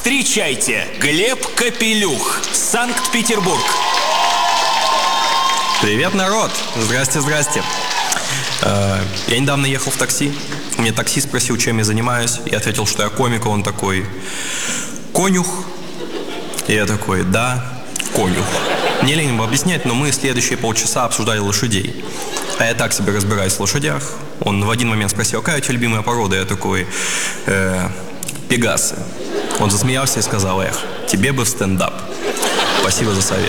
Встречайте, Глеб Капелюх, Санкт-Петербург. Привет, народ! Здрасте, здрасте. Я недавно ехал в такси. Мне таксист спросил, чем я занимаюсь. Я ответил, что я комик, а он такой: конюх? И я такой: да, конюх. Мне лень объяснять, но мы следующие полчаса обсуждали лошадей. А я так себе разбираюсь в лошадях. Он в один момент спросил: какая у тебя любимая порода? Я такой: пегасы. Он засмеялся и сказал: эх, тебе бы в стендап. Спасибо за совет.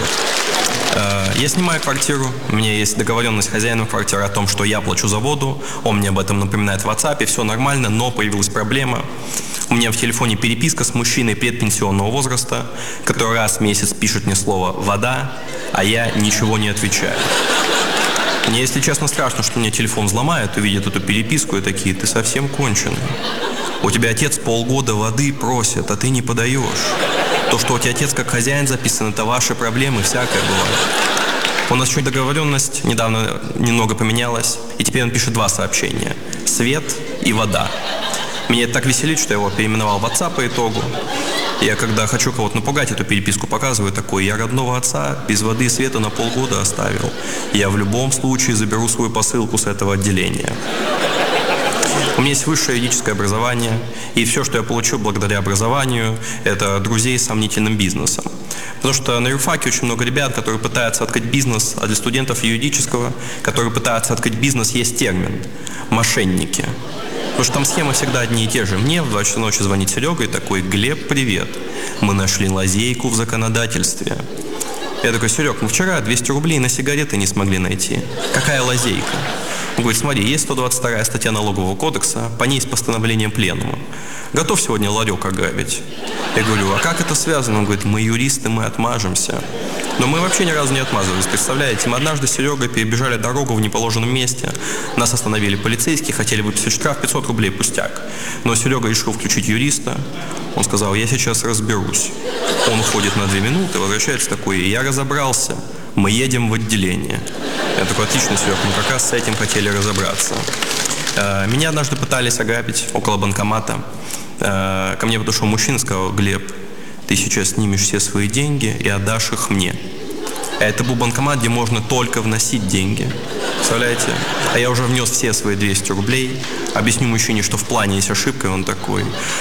Я снимаю квартиру, у меня есть договоренность с хозяином квартиры о том, что я плачу за воду, он мне об этом напоминает в WhatsApp, все нормально, но появилась проблема. У меня в телефоне переписка с мужчиной предпенсионного возраста, который раз в месяц пишет мне слово «вода», а я ничего не отвечаю. Мне, если честно, страшно, что мне телефон взломают, увидят эту переписку и такие: ты совсем конченый. У тебя отец полгода воды просит, а ты не подаешь. То, что у тебя отец как хозяин записан, это ваши проблемы, всякое бывает. У нас еще договоренность недавно немного поменялась, и теперь он пишет 2 сообщения: свет и вода. Меня это так веселит, что я его переименовал в WhatsApp по итогу. Я когда хочу кого-то напугать, эту переписку показываю, такой: я родного отца без воды и света на полгода оставил. Я в любом случае заберу свою посылку с этого отделения. У меня есть высшее юридическое образование, и все, что я получил благодаря образованию, это друзей с сомнительным бизнесом. Потому что на юрфаке очень много ребят, которые пытаются открыть бизнес, а для студентов юридического, которые пытаются открыть бизнес, есть термин – мошенники. Потому что там схемы всегда одни и те же. Мне в 2 часа ночи звонит Серега и такой: Глеб, привет, мы нашли лазейку в законодательстве. Я такой: Серег, мы вчера 200 рублей на сигареты не смогли найти. Какая лазейка? Он говорит: смотри, есть 122 статья налогового кодекса, по ней с постановлением пленума. Готов сегодня ларек ограбить? Я говорю: а как это связано? Он говорит: мы юристы, мы отмажемся. Но мы вообще ни разу не отмазывались, представляете? Мы однажды с Серегой перебежали дорогу в неположенном месте. Нас остановили полицейские, хотели выписать штраф 500 рублей, пустяк. Но Серега решил включить юриста. Он сказал: я сейчас разберусь. Он уходит на 2 минуты, возвращается такой: я разобрался, мы едем в отделение. Я такой: отлично, Серег, мы как раз с этим хотели разобраться. Меня однажды пытались ограбить около банкомата. Ко мне подошел мужчина и сказал: Глеб, ты сейчас снимешь все свои деньги и отдашь их мне. А это был банкомат, где можно только вносить деньги. Представляете? А я уже внес все свои 200 рублей. Объясню мужчине, что в плане есть ошибка, и он такой: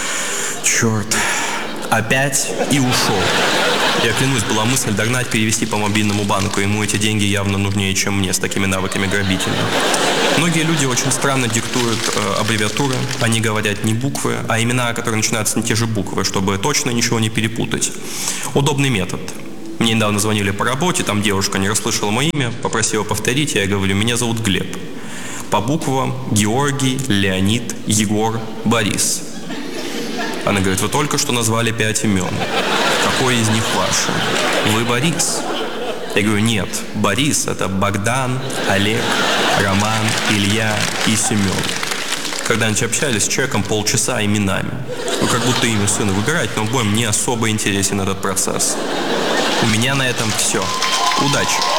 черт, опять, и ушел. Я клянусь, была мысль догнать, перевести по мобильному банку. Ему эти деньги явно нужнее, чем мне, с такими навыками грабителя. Многие люди очень странно диктуют аббревиатуры. Они говорят не буквы, а имена, которые начинаются на те же буквы, чтобы точно ничего не перепутать. Удобный метод. Мне недавно звонили по работе, там девушка не расслышала мое имя, попросила повторить, я говорю: меня зовут Глеб. По буквам: Георгий, Леонид, Егор, Борис. Она говорит: вы только что назвали 5 имен. Какой из них ваше? Вы Борис? Я говорю: нет, Борис – это Богдан, Олег, Роман, Илья и Семен. Когда-нибудь общались с человеком полчаса именами. Ну, как будто имя сына выбирать, но обоим не особо интересен этот процесс. У меня на этом все. Удачи!